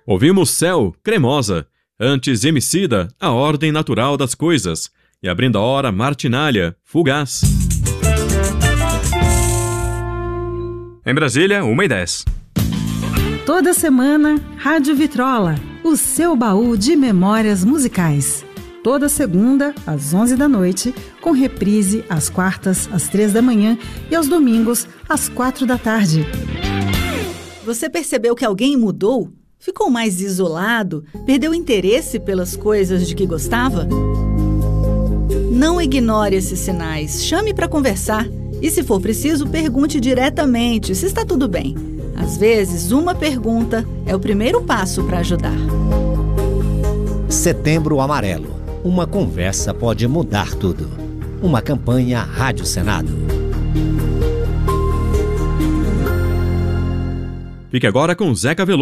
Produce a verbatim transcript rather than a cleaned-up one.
Ouvimos Céu, Cremosa. Antes, Emicida, A Ordem Natural das Coisas. E abrindo a hora, Martinália, Fugaz. Em Brasília, uma e dez. Toda semana, Rádio Vitrola, o seu baú de memórias musicais. Toda segunda, às onze da noite, com reprise às quartas, às três da manhã e aos domingos, às quatro da tarde. Você percebeu que alguém mudou? Ficou mais isolado? Perdeu interesse pelas coisas de que gostava? Não ignore esses sinais. Chame para conversar. E, se for preciso, pergunte diretamente se está tudo bem. Às vezes, uma pergunta é o primeiro passo para ajudar. Setembro Amarelo. Uma conversa pode mudar tudo. Uma campanha Rádio Senado. Fique agora com Zeca Veloso.